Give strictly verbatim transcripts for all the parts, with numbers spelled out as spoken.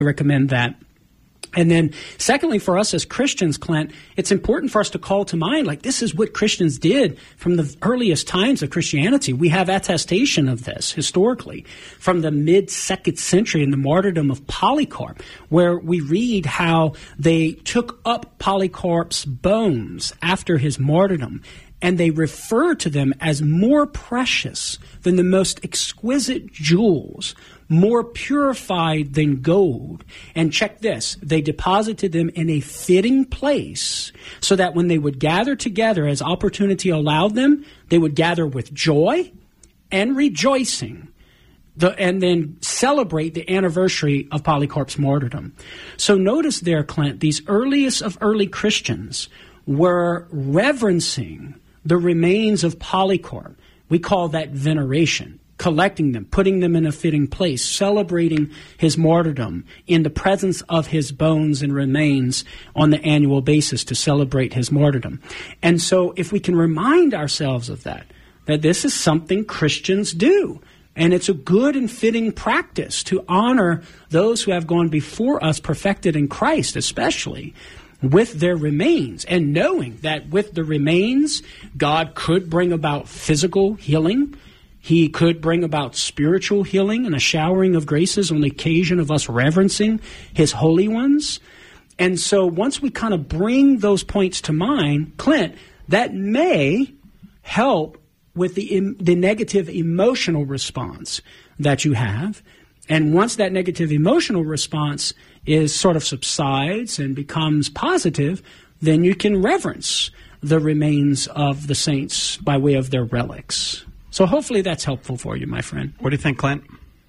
recommend that. And then secondly, for us as Christians, Clint, it's important for us to call to mind, like, this is what Christians did from the earliest times of Christianity. We have attestation of this historically from the mid-second century in the martyrdom of Polycarp, where we read how they took up Polycarp's bones after his martyrdom, and they refer to them as more precious than the most exquisite jewels, more purified than gold. And check this, they deposited them in a fitting place so that when they would gather together as opportunity allowed them, they would gather with joy and rejoicing, the, and then celebrate the anniversary of Polycarp's martyrdom. So notice there, Clint, these earliest of early Christians were reverencing the remains of Polycarp. We call that veneration. Collecting them, putting them in a fitting place, celebrating his martyrdom in the presence of his bones and remains on the annual basis to celebrate his martyrdom. And so if we can remind ourselves of that, that this is something Christians do, and it's a good and fitting practice to honor those who have gone before us, perfected in Christ especially, with their remains, and knowing that with the remains, God could bring about physical healing. He could bring about spiritual healing and a showering of graces on the occasion of us reverencing his holy ones. And so once we kind of bring those points to mind, Clint, that may help with the em- the negative emotional response that you have. And once that negative emotional response is sort of subsides and becomes positive, then you can reverence the remains of the saints by way of their relics. So hopefully that's helpful for you, my friend. What do you think, Clint?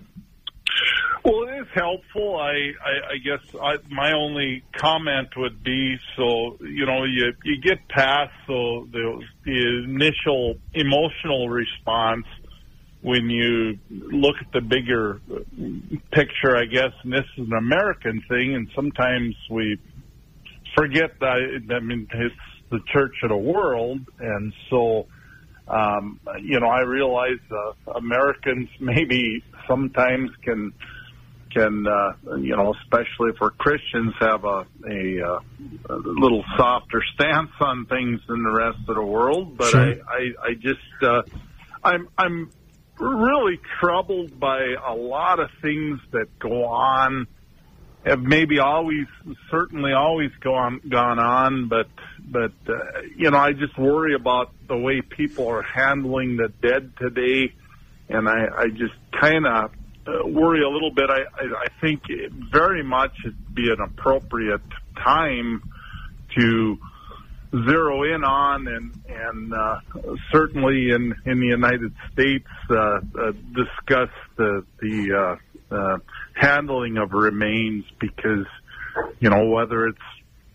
Well, it is helpful. I, I, I guess I, my only comment would be, so, you know, you, you get past so the, the initial emotional response when you look at the bigger picture, I guess, and this is an American thing, and sometimes we forget that, I mean, it's the church of the world, and so... Um, you know, I realize uh, Americans maybe sometimes can, can uh, you know, especially for Christians, have a, a, uh, a little softer stance on things than the rest of the world. But sure. I, I, I just, uh, I'm, I'm really troubled by a lot of things that go on. Have maybe always, certainly always gone gone on, but but uh, you know, I just worry about the way people are handling the dead today, and I, I just kind of uh, worry a little bit. I, I, I think it very much it'd be an appropriate time to zero in on and and uh, certainly in in the United States uh, uh, discuss the the. Uh, uh, handling of remains, because, you know, whether it's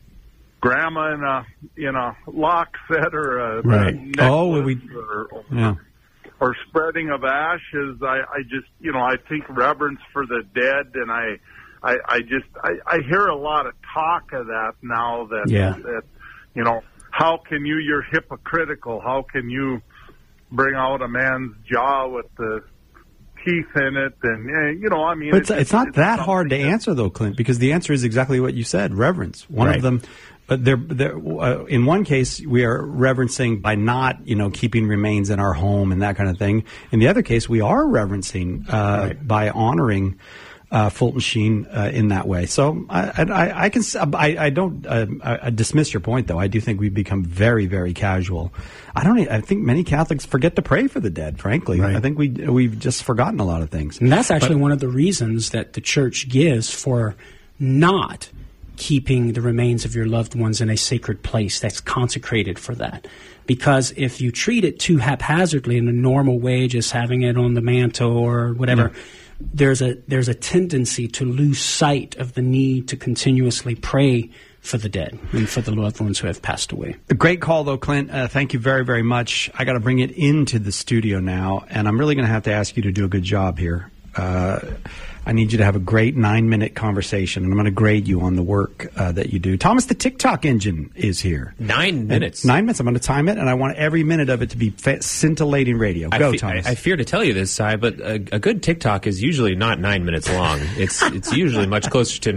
grandma in a in a lock set or a, right. a necklace oh, we, or, or, yeah. or spreading of ashes, I, I just, you know, I think reverence for the dead, and I I, I just I, I hear a lot of talk of that now that, yeah. that, you know, how can you, you're hypocritical, how can you bring out a man's jaw with the teeth in it, and you know, I mean, but it's, it's, it's not it's that hard to that, answer, though, Clint, because the answer is exactly what you said: reverence. One right. of them, but they're, they're uh, in one case we are reverencing by not, you know, keeping remains in our home and that kind of thing. In the other case, we are reverencing uh, right. by honoring uh, Fulton Sheen uh, in that way. So I, I, I can I, I don't uh, I dismiss your point, though. I do think we've become very, very casual. I don't. I think many Catholics forget to pray for the dead. Frankly, right. I think we we've just forgotten a lot of things. And that's actually but, one of the reasons that the church gives for not keeping the remains of your loved ones in a sacred place that's consecrated for that. Because if you treat it too haphazardly in a normal way, just having it on the mantle or whatever. Yeah. There's a there's a tendency to lose sight of the need to continuously pray for the dead and for the loved ones who have passed away. A great call, though, Clint. Uh, thank you very, very much. I got to bring it into the studio now, and I'm really going to have to ask you to do a good job here. Uh, I need you to have a great nine-minute conversation, and I'm going to grade you on the work uh, that you do. Thomas, the TikTok engine is here. Nine minutes. And nine minutes. I'm going to time it, and I want every minute of it to be fa- scintillating radio. Go, I fe- Thomas. I, I fear to tell you this, Si, but a, a good TikTok is usually not nine minutes long. It's it's usually much closer to